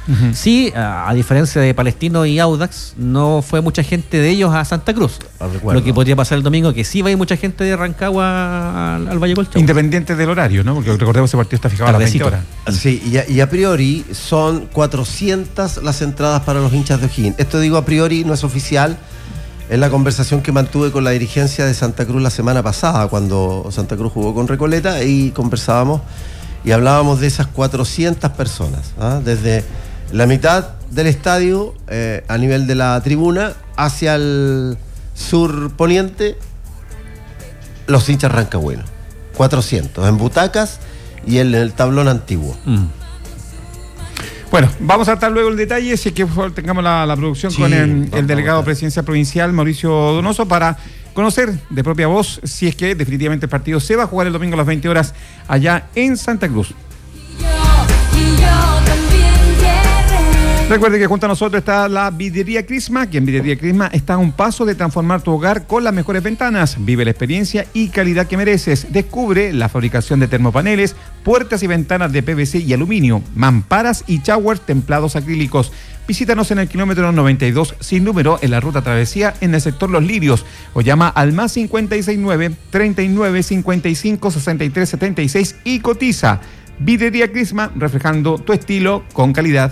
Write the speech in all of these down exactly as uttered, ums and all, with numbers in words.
Uh-huh. Sí, a, a diferencia de Palestino y Audax, no fue mucha gente de ellos a Santa Cruz. Lo que podría pasar el domingo, que sí va a ir mucha gente de Rancagua al, al Valle Colchagua. Independiente del horario, ¿no? Porque recordemos que ese partido está fijado Tardecito. a las veinte horas. Sí, y a, y a priori son cuatrocientas las entradas para los hinchas de O'Higgins. Esto digo a priori, no es oficial. Es la conversación que mantuve con la dirigencia de Santa Cruz la semana pasada, cuando Santa Cruz jugó con Recoleta, y conversábamos y hablábamos de esas cuatrocientas personas, ¿ah? Desde la mitad del estadio, eh, a nivel de la tribuna, hacia el sur poniente, los hinchas rancagüenos. cuatrocientos, en butacas y en el tablón antiguo. Mm. Bueno, vamos a tratar luego el detalle, si es que por favor tengamos la, la producción sí, con el, el delegado presidencial provincial, Mauricio Donoso, para conocer de propia voz si es que definitivamente el partido se va a jugar el domingo a las veinte horas allá en Santa Cruz. Y yo, y yo también quiero. Recuerde que junto a nosotros está la Vidriería Crisma, que en Vidriería Crisma está a un paso de transformar tu hogar con las mejores ventanas. Vive la experiencia y calidad que mereces. Descubre la fabricación de termopaneles, puertas y ventanas de P V C y aluminio, mamparas y showers templados acrílicos. Visítanos en el kilómetro noventa y dos sin número en la ruta Travesía en el sector Los Lirios, o llama al más cincuenta y seis nueve, treinta y nueve, cincuenta y cinco, sesenta y tres, setenta y seis y cotiza. Vidriería Crisma, reflejando tu estilo con calidad.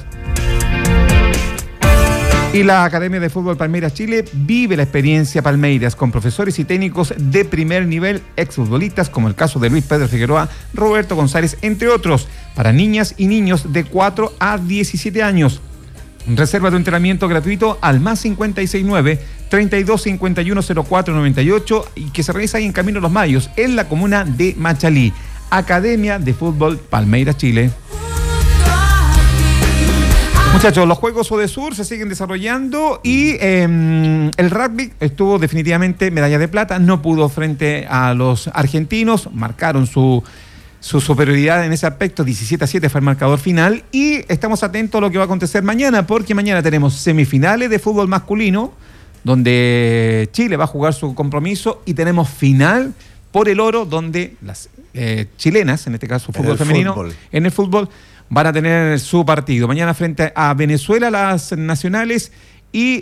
Y la Academia de Fútbol Palmeiras Chile vive la experiencia Palmeiras con profesores y técnicos de primer nivel, exfutbolistas como el caso de Luis Pedro Figueroa, Roberto González, entre otros, para niñas y niños de cuatro a diecisiete años. Reserva tu entrenamiento gratuito al más cincuenta y seis nueve, treinta y dos, cincuenta y uno, cero cuatro, noventa y ocho y que se realiza ahí en Camino Los Mayos, en la comuna de Machalí. Academia de Fútbol Palmeiras Chile. Muchachos, los Juegos Odesur se siguen desarrollando y eh, el rugby estuvo definitivamente medalla de plata, no pudo frente a los argentinos, marcaron su, su superioridad en ese aspecto, diecisiete a siete fue el marcador final, y estamos atentos a lo que va a acontecer mañana, porque mañana tenemos semifinales de fútbol masculino, donde Chile va a jugar su compromiso, y tenemos final por el oro, donde las eh, chilenas, en este caso fútbol el femenino, fútbol. en el fútbol, van a tener su partido. Mañana frente a Venezuela, las nacionales, y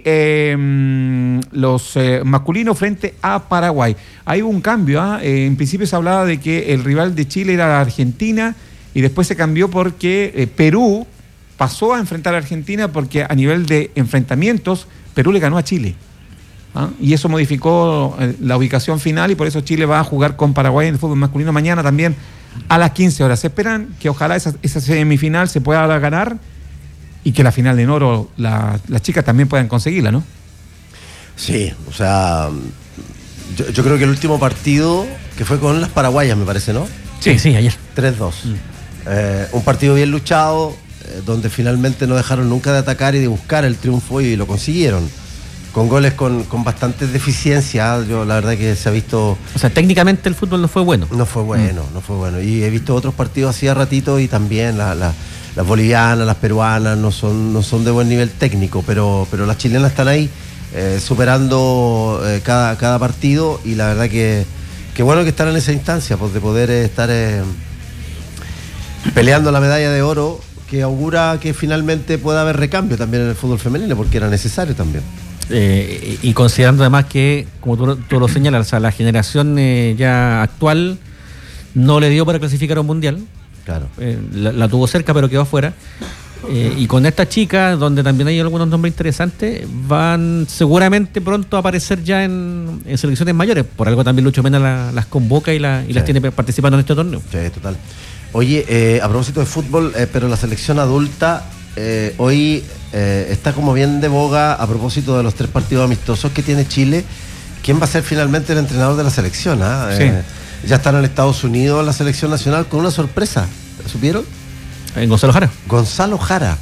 eh, los eh, masculinos frente a Paraguay. Hay un cambio, ¿eh? Eh, en principio se hablaba de que el rival de Chile era Argentina, y después se cambió porque eh, Perú pasó a enfrentar a Argentina, porque a nivel de enfrentamientos, Perú le ganó a Chile. ¿Ah? Y eso modificó eh, la ubicación final, y por eso Chile va a jugar con Paraguay en el fútbol masculino mañana también a las quince horas. Se esperan que ojalá esa, esa semifinal se pueda ganar y que la final en oro la, las chicas también puedan conseguirla, ¿no? Sí, o sea, yo, yo creo que el último partido, que fue con las paraguayas, me parece, ¿no? Sí, sí, ayer. tres dos. Mm. Eh, un partido bien luchado, eh, donde finalmente no dejaron nunca de atacar y de buscar el triunfo, y lo consiguieron. Con goles con, con bastantes deficiencias. Yo la verdad que se ha visto... O sea, técnicamente el fútbol no fue bueno. No fue bueno, mm. no fue bueno. Y he visto otros partidos así a ratito, y también la, la, las bolivianas, las peruanas no son, no son de buen nivel técnico, pero, pero las chilenas están ahí eh, superando eh, cada, cada partido, y la verdad que, que bueno que están en esa instancia, pues, de poder eh, estar eh, peleando la medalla de oro, que augura que finalmente pueda haber recambio también en el fútbol femenino, porque era necesario también. Eh, y considerando además que, como tú, tú lo señalas, o sea, la generación eh, ya actual no le dio para clasificar a un mundial. Claro. Eh, la, la tuvo cerca, pero quedó afuera. Eh, y con esta chica, donde también hay algunos nombres interesantes, van seguramente pronto a aparecer ya en, en selecciones mayores. Por algo también Lucho Mena la, las convoca y, la, y sí. las tiene participando en este torneo. Sí, total. Oye, eh, a propósito de fútbol, eh, pero la selección adulta eh, hoy eh, está como bien de boga, a propósito de los tres partidos amistosos que tiene Chile. ¿Quién va a ser finalmente el entrenador de la selección? ¿Ah? Sí. Eh, ya están en Estados Unidos la selección nacional con una sorpresa. ¿Supieron? Eh, Gonzalo Jara. Gonzalo Jara,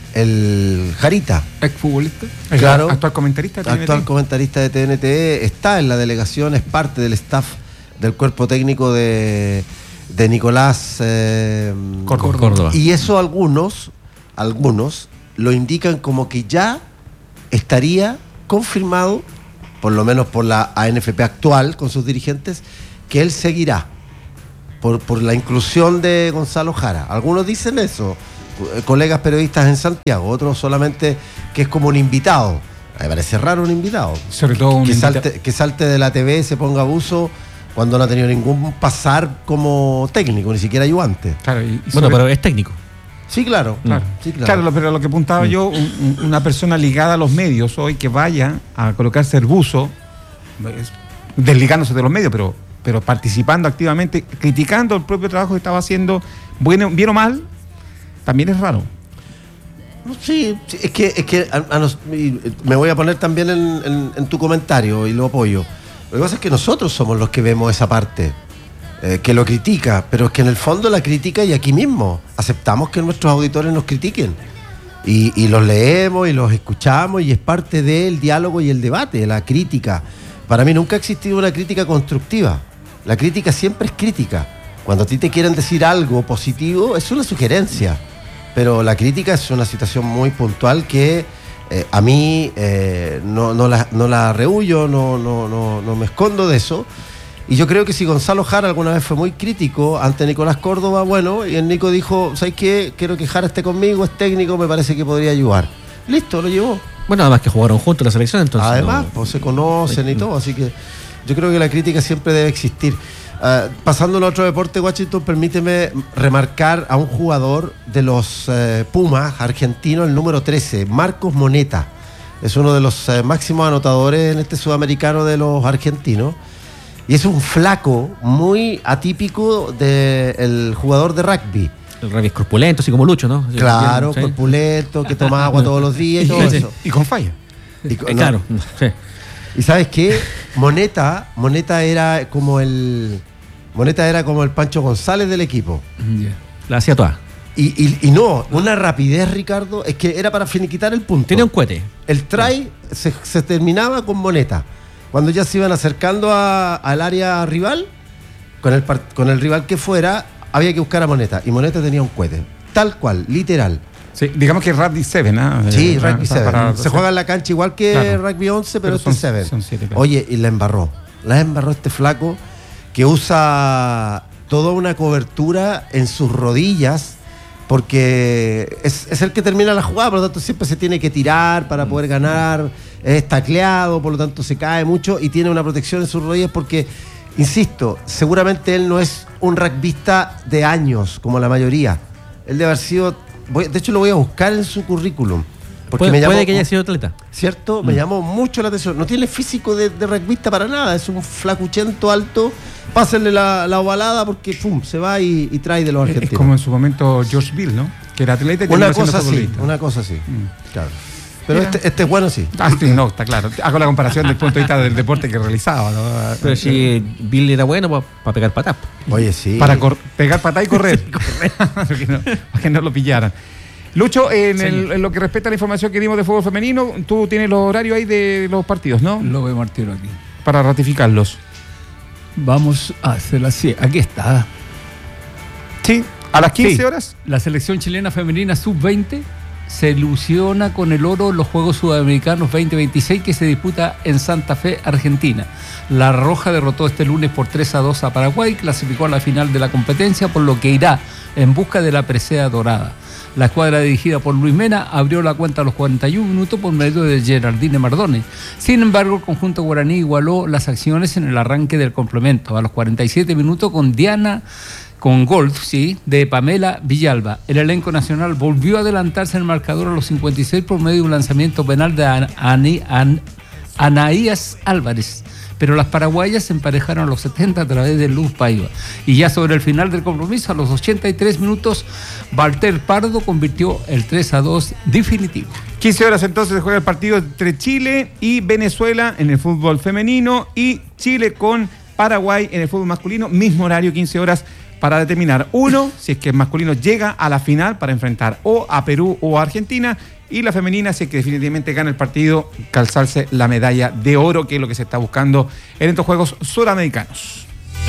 el Jarita. Exfutbolista. Claro. Actual comentarista de T N T. Actual comentarista de T N T. Está en la delegación, es parte del staff del cuerpo técnico de, de Nicolás eh, Córdoba. Córdoba. Y eso algunos, algunos lo indican como que ya estaría confirmado, por lo menos por la A N F P actual con sus dirigentes, que él seguirá por, por la inclusión de Gonzalo Jara. Algunos dicen eso, eh, colegas periodistas en Santiago, otros solamente que es como un invitado. Me parece raro un invitado. Sobre todo un que, invita- salte, que salte de la T V, se ponga abuso cuando no ha tenido ningún pasar como técnico, ni siquiera ayudante. Claro, y- y Bueno, sobre- pero es técnico. Sí, claro. Claro, Sí, claro. Claro, lo- pero lo que apuntaba yo, un- un- una persona ligada a los medios hoy que vaya a colocarse el buzo, es- desligándose de los medios, pero, pero participando activamente, criticando el propio trabajo que estaba haciendo, bueno, bien o mal, también es raro. Sí, sí, es que, es que a- a nos- y me voy a poner también en, en- en tu comentario y lo apoyo. Lo que pasa es que nosotros somos los que vemos esa parte, eh, que lo critica, pero es que en el fondo la crítica y aquí mismo aceptamos que nuestros auditores nos critiquen. Y, y los leemos y los escuchamos y es parte del diálogo y el debate, la crítica. Para mí nunca ha existido una crítica constructiva. La crítica siempre es crítica. Cuando a ti te quieren decir algo positivo, es una sugerencia. Pero la crítica es una situación muy puntual que eh, a mí eh, no, no, la, no la rehuyo, no, no, no, no me escondo de eso. Y yo creo que si Gonzalo Jara alguna vez fue muy crítico ante Nicolás Córdoba, bueno, y el Nico dijo, ¿sabes qué? Quiero que Jara esté conmigo, es técnico, me parece que podría ayudar. Listo, lo llevó. Bueno, además que jugaron juntos en la selección, entonces. Además, no- pues se conocen y todo, así que yo creo que la crítica siempre debe existir. Uh, pasando al otro deporte, Washington, permíteme remarcar a un jugador de los uh, Pumas argentino, el número trece, Marcos Moneta. Es uno de los uh, máximos anotadores en este sudamericano de los argentinos. Y es un flaco muy atípico del jugador de rugby. El rugby es corpulento, así como Lucho, ¿no? Claro, Sí. corpulento, que toma agua todos los días y todo Sí. eso. Y con falla. Y, Eh, no, Claro, sí. ¿Y sabes qué? Moneta, Moneta era como el Moneta era como el Pancho González del equipo. La hacía toda. Y, y, y no, una rapidez, Ricardo, es que era para finiquitar el punto. Tiene un cohete. El try se, se terminaba con Moneta. Cuando ya se iban acercando a- al área rival, con el, par- con el rival que fuera, había que buscar a Moneta. Y Moneta tenía un cohete. Tal cual, literal. Sí, digamos que Rugby siete, ¿ah? Sí, Eh, Rugby para- para- siete. Se juega en la cancha igual que Claro. Rugby once, pero, Pero este son- siete. son siete, claro. Oye, y la embarró. La embarró este flaco que usa toda una cobertura en sus rodillas porque es, es el que termina la jugada, por lo tanto siempre se tiene que tirar para poder ganar, es tacleado, por lo tanto se cae mucho y tiene una protección en sus rodillas porque, insisto, seguramente él no es un rugbyista de años como la mayoría. Él debe haber sido, voy- de hecho lo voy a buscar en su currículum. Porque Puede, me llamó, puede que haya sido atleta. ¿cierto? Me llamó mucho la atención. No tiene físico de, de rugbyista para nada, es un flacuchento alto. Pásenle la, la ovalada porque pum, se va y, y trae de los Es argentinos. como en su momento George Bill, ¿no? Que era atleta y Una terminó siendo cosa así, futbolista. una cosa así. Claro. Pero Mira. este, este es bueno, sí. Ah, sí, no, está claro. Hago la comparación desde el punto de vista del deporte que realizaba, ¿no? Pero si Bill era bueno para pegar patas. Oye, sí. Para cor- pegar patada y correr. para, que no, para que no lo pillaran. Lucho, en, el- en lo que respecta a la información que dimos de fútbol femenino, tú tienes los horarios ahí de los partidos, ¿no? Lo veo Martino aquí. Para ratificarlos. Vamos a hacerlo así. Aquí está. Sí. ¿A las quince Sí. horas? La selección chilena femenina sub veinte se ilusiona con el oro en los Juegos Sudamericanos veinte veintiséis que se disputa en Santa Fe, Argentina. La Roja derrotó este lunes por tres a dos a Paraguay, clasificó a la final de la competencia, por lo que irá en busca de la presea dorada. La escuadra dirigida por Luis Mena abrió la cuenta a los cuarenta y un minutos por medio de Geraldine Mardone. Sin embargo, el conjunto guaraní igualó las acciones en el arranque del complemento. A los cuarenta y siete minutos con Diana, con gol, sí, de Pamela Villalba. El elenco nacional volvió a adelantarse en el marcador a los cincuenta y seis por medio de un lanzamiento penal de An- Ani- An- Anaías Álvarez. Pero las paraguayas se emparejaron a los setenta a través de Luz Paiva. Y ya sobre el final del compromiso, a los ochenta y tres minutos, Walter Pardo convirtió el tres a dos definitivo. quince horas entonces se juega el partido entre Chile y Venezuela en el fútbol femenino y Chile con Paraguay en el fútbol masculino. Mismo horario, quince horas, para determinar uno, si es que el masculino llega a la final para enfrentar o a Perú o a Argentina, y la femenina, si es que definitivamente gana el partido, calzarse la medalla de oro, que es lo que se está buscando en estos Juegos Suramericanos.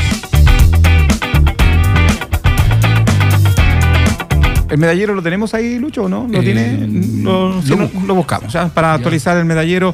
¿El medallero lo tenemos ahí, Lucho, o no? ¿Lo Eh, tiene? Lo, lo sí, no, busco. lo buscamos, ¿ah? Para Ya. actualizar el medallero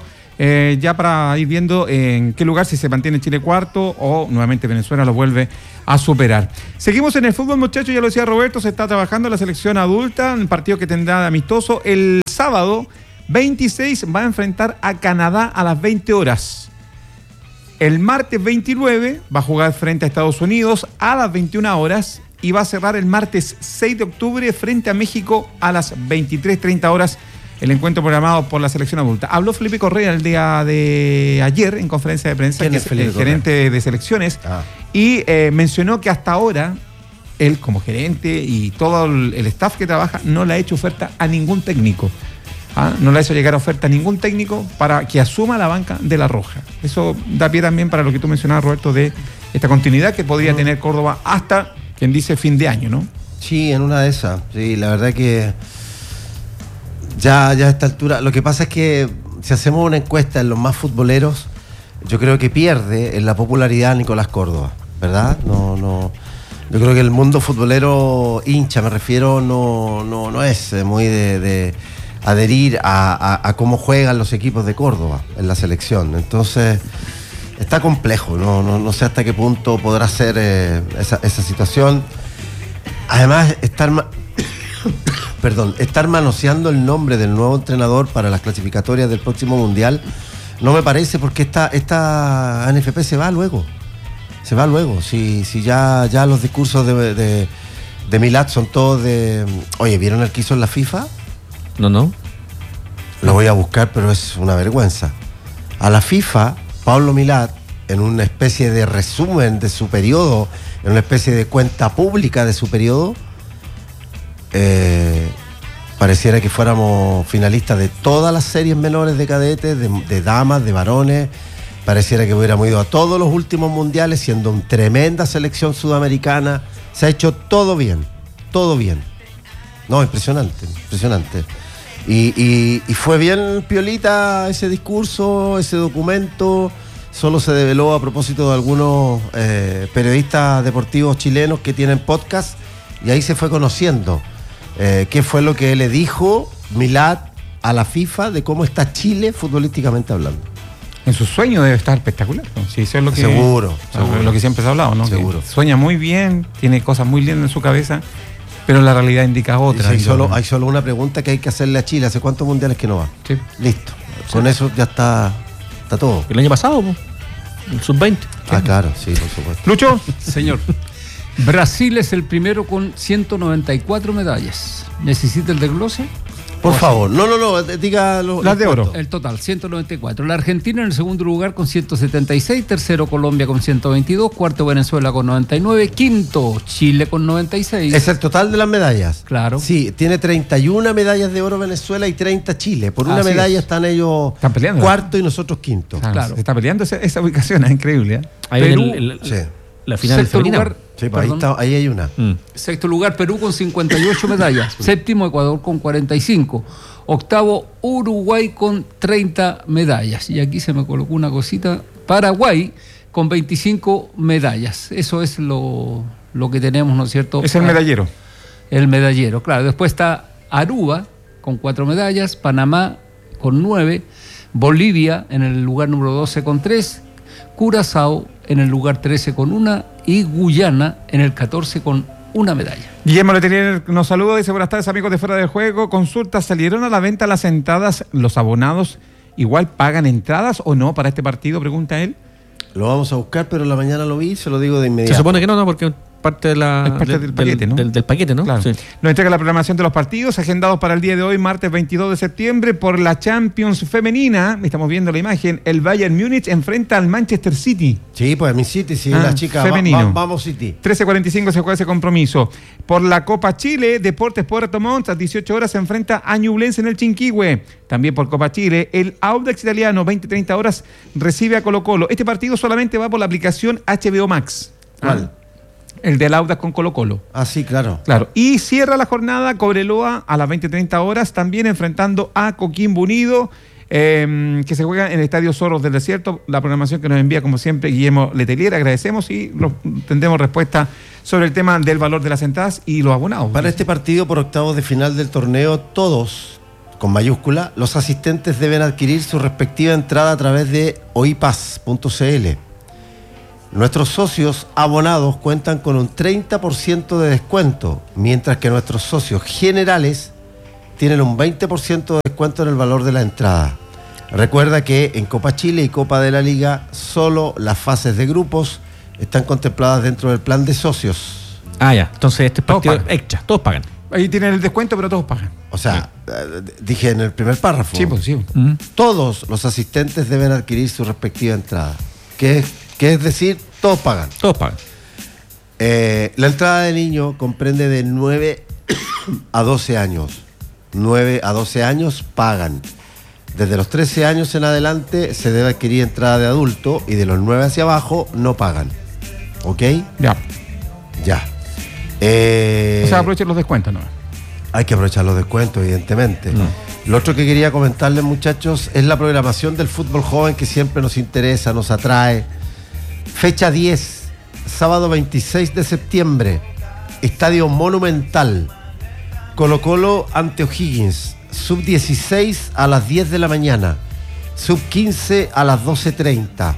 Eh, ya para ir viendo en qué lugar, si se mantiene Chile cuarto o nuevamente Venezuela lo vuelve a superar. Seguimos en el fútbol, muchachos, ya lo decía Roberto, se está trabajando la selección adulta, en el partido que tendrá de amistoso. El sábado veintiséis va a enfrentar a Canadá a las veinte horas. El martes veintinueve va a jugar frente a Estados Unidos a las veintiuna horas y va a cerrar el martes seis de octubre frente a México a las veintitrés treinta horas. El encuentro programado por la selección adulta. Habló Felipe Correa el día de ayer en conferencia de prensa, que es el gerente de selecciones, ah. y eh, mencionó que hasta ahora él como gerente y todo el, el staff que trabaja no le ha hecho oferta a ningún técnico. ¿Ah? No le ha hecho llegar oferta a ningún técnico para que asuma la banca de la Roja. Eso da pie también para lo que tú mencionabas, Roberto, de esta continuidad que podría tener Córdoba hasta, quien dice, fin de año, ¿no? Sí, en una de esas. Sí, la verdad que ya, ya a esta altura, lo que pasa es que si hacemos una encuesta en los más futboleros, yo creo que pierde en la popularidad Nicolás Córdoba, ¿verdad? No, no. Yo creo que el mundo futbolero hincha, me refiero, no, no, no es muy de, de adherir a, a, a cómo juegan los equipos de Córdoba en la selección. Entonces, está complejo, no, no, no sé hasta qué punto podrá ser eh, esa, esa situación. Además, estar, ma- perdón, estar manoseando el nombre del nuevo entrenador para las clasificatorias del próximo Mundial no me parece, porque esta, esta A N F P se va luego. Se va luego. Si, si ya, ya los discursos de, de, de Milat son todos de... Oye, ¿vieron el que hizo en la FIFA? No, no. Lo voy a buscar, pero es una vergüenza. A la FIFA, Pablo Milat, en una especie de resumen de su periodo, en una especie de cuenta pública de su periodo, eh, pareciera que fuéramos finalistas de todas las series menores de cadetes, de, de damas, de varones. Pareciera que hubiéramos ido a todos los últimos mundiales, siendo una tremenda selección sudamericana. Se ha hecho todo bien, todo bien. No, impresionante, impresionante. Y, y, y fue bien piolita ese discurso, ese documento. Solo se develó a propósito de algunos eh, periodistas deportivos chilenos que tienen podcast, y ahí se fue conociendo eh, qué fue lo que le dijo Milat a la FIFA de cómo está Chile futbolísticamente hablando. En su sueño debe estar espectacular, ¿no? Sí, eso es lo que, seguro, seguro. Lo que siempre se ha hablado, ¿no? Seguro. Que sueña muy bien, tiene cosas muy lindas en su cabeza, pero la realidad indica otra. Hay solo, hay solo una pregunta que hay que hacerle a Chile: ¿hace cuántos mundiales que no va? Sí. Listo. Sí. Con eso ya está, está todo. El año pasado, po, el sub veinte. Ah, claro, sí, por supuesto. Lucho. Señor. Brasil es el primero con ciento noventa y cuatro medallas. ¿Necesita el desglose? Por favor, no, no, no, diga lo, las de oro. El total, ciento noventa y cuatro. La Argentina en el segundo lugar con ciento setenta y seis, tercero Colombia con ciento veintidós, cuarto Venezuela con noventa y nueve, quinto Chile con noventa y seis. Es el total de las medallas. Claro. Sí, tiene treinta y una medallas de oro Venezuela y treinta Chile. Por una Así medalla es. Están ellos Están peleando, cuarto y nosotros quinto. Ah, claro. Se está peleando esa, esa ubicación, es increíble, ¿eh? Ahí Perú, en el, el, Sí. la final Sexto femenina. lugar, Sí, pues ahí, perdón. está, ahí hay una. Mm. Sexto lugar Perú con cincuenta y ocho medallas. Séptimo Ecuador con cuarenta y cinco. Octavo Uruguay con treinta medallas. Y aquí se me colocó una cosita. Paraguay con veinticinco medallas. Eso es lo, lo que tenemos, ¿no es cierto? Es el medallero. El medallero, claro. Después está Aruba con cuatro medallas. Panamá con nueve. Bolivia en el lugar número doce con tres. Curazao en el lugar trece con una. Y Guyana en el catorce con una medalla. Guillermo Letelier nos saluda, dice: buenas tardes, amigos de Fuera del Juego. Consulta, ¿salieron a la venta las entradas? ¿Los abonados igual pagan entradas o no para este partido? Pregunta él. Lo vamos a buscar, pero en la mañana lo vi, se lo digo de inmediato. Se supone que no, no, porque es parte, de la, Es parte de- del paquete, ¿no? Del, del paquete, ¿no? Claro. Sí. Nos entrega la programación de los partidos agendados para el día de hoy, martes veintidós de septiembre, por la Champions femenina. Estamos viendo la imagen. El Bayern Múnich enfrenta al Manchester City. Sí, pues mi City, sí, Ah, la chica. femenino. Va, va, vamos City. trece cuarenta y cinco se juega ese compromiso. Por la Copa Chile, Deportes Puerto Montt, a dieciocho horas se enfrenta a Ñublense en el Chinquihue. También por Copa Chile, el Audax italiano, veinte treinta horas, recibe a Colo Colo. Este partido solamente va por la aplicación H B O Max. ¿Cuál? Ah, el del Audax con Colo Colo. Ah, sí, claro. Claro. Y cierra la jornada Cobreloa a las veinte treinta horas, también enfrentando a Coquimbo Unido, eh, que se juega en el Estadio Zorros del Desierto. La programación que nos envía, como siempre, Guillermo Letelier. Agradecemos y lo- tendremos respuesta sobre el tema del valor de las entradas y los abonados. Para este partido por octavos de final del torneo, todos, con mayúscula, los asistentes deben adquirir su respectiva entrada a través de oipas punto cl. Nuestros socios abonados cuentan con un treinta por ciento de descuento, mientras que nuestros socios generales tienen un veinte por ciento de descuento en el valor de la entrada. Recuerda que en Copa Chile y Copa de la Liga solo las fases de grupos están contempladas dentro del plan de socios. Ah, ya. Entonces este es Todos partido pagan. extra. Todos pagan. Ahí tienen el descuento, pero todos pagan. O sea, eh, dije en el primer párrafo, Sí, pues sí. Mm. todos los asistentes deben adquirir su respectiva entrada. Que es, que es decir, todos pagan. Todos pagan. Eh, la entrada de niño comprende de nueve a doce años. nueve a doce años pagan. Desde los trece años en adelante se debe adquirir entrada de adulto y de los nueve hacia abajo no pagan. ¿Ok? Ya. Ya. Eh, O sea, aprovechen los descuentos, ¿no? Hay que aprovechar los descuentos, evidentemente. Mm. Lo otro que quería comentarles, muchachos, es la programación del fútbol joven que siempre nos interesa, nos atrae. Fecha diez, sábado veintiséis de septiembre, Estadio Monumental. Colo-Colo ante O'Higgins, sub dieciséis a las diez de la mañana, sub quince a las doce treinta.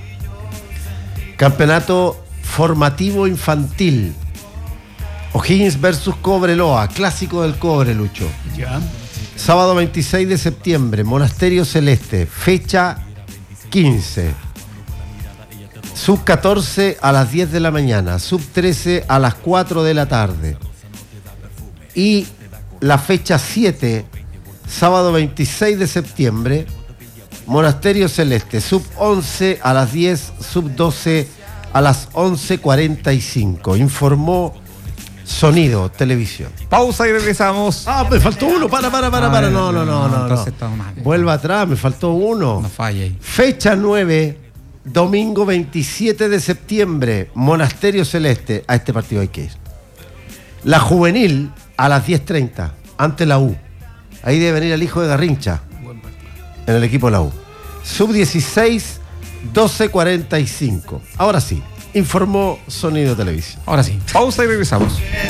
Campeonato formativo infantil. O'Higgins versus Cobreloa, clásico del cobre, Lucho. Ya. Sábado veintiséis de septiembre, Monasterio Celeste, fecha quince. Sub catorce a las diez de la mañana, sub trece a las cuatro de la tarde. Y la fecha siete, sábado veintiséis de septiembre, Monasterio Celeste, sub once a las diez, sub doce a las once cuarenta y cinco. Informó Sonido Televisión. Pausa y regresamos. Ah, me faltó uno, para, para, para, para. No, no, no, no. Entonces no. estamos mal. Vuelva atrás, me faltó uno. No falle ahí. Fecha nueve, domingo veintisiete de septiembre, Monasterio Celeste. A este partido hay que ir. La juvenil a las diez treinta, ante la U. Ahí debe venir el hijo de Garrincha, en el equipo de la U. Sub dieciséis, doce cuarenta y cinco. Ahora sí, informó Sonido Televisión. Ahora sí. Pausa y regresamos.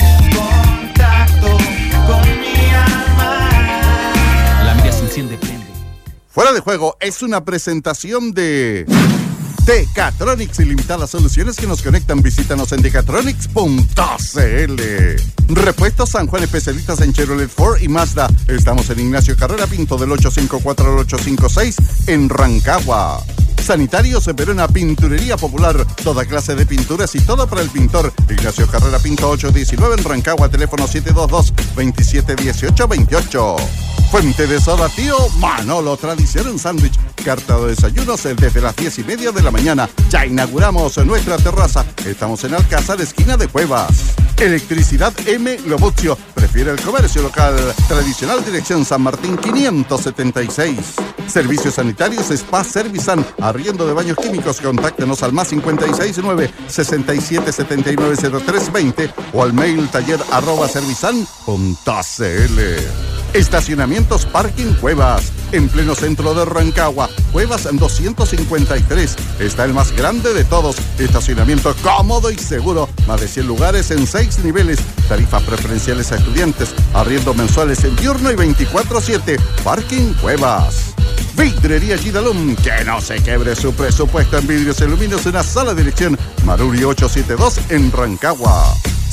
La mira se enciende, prende. Fuera de Juego es una presentación de Decatronics, ilimitadas soluciones que nos conectan. Visítanos en decatronics punto cl. Repuestos San Juan, especialistas en Chevrolet, Ford y Mazda. Estamos en Ignacio Carrera Pinto del ocho cinco cuatro al ocho cinco seis en Rancagua. Sanitarios Verona, Pinturería Popular, toda clase de pinturas y todo para el pintor. Ignacio Carrera Pinto ocho diecinueve en Rancagua, teléfono siete dos dos, veintisiete dieciocho veintiocho. Fuente de Soda Tío Manolo, tradición en sándwich. Carta de desayunos desde las diez y media de la mañana. Ya inauguramos nuestra terraza. Estamos en Alcázar, esquina de Cuevas. Electricidad M. Lobucio. Prefiere el comercio local. Tradicional, dirección San Martín quinientos setenta y seis. Servicios sanitarios Spa Servisan. Arriendo de baños químicos. Contáctenos al más cincuenta y seis nueve, sesenta y siete setenta y nueve cero tres veinte o al mail taller arroba servisan punto cl. Estacionamientos Parking Cuevas, en pleno centro de Rancagua, Cuevas doscientos cincuenta y tres. Está el más grande de todos. Estacionamiento cómodo y seguro. Más de cien lugares en seis niveles. Tarifas preferenciales a estudiantes. Arriendo mensuales en diurno y veinticuatro siete. Parking Cuevas. Vidrería Gidalum, que no se quebre su presupuesto en vidrios y aluminios. Una sola dirección, Maruri ochocientos setenta y dos en Rancagua.